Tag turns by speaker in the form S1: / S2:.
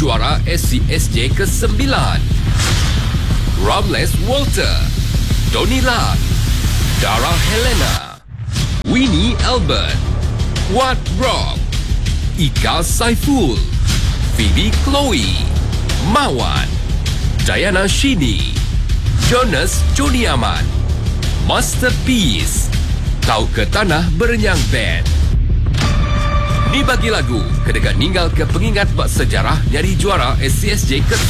S1: juara SCSJ ke-9. Ramles Walter, Tony Lat, Dara Helena, Winnie Albert, Wat Rob, Ika Saiful, Phoebe Chloe, Mawan, Diana Shini, Jonas Joni Aman, Masterpiece, Kau ke Tanah Berenyang Band. Ni bagi lagu kedekat ninggal ke pengingat bak sejarah jadi juara SCSJ ke-9.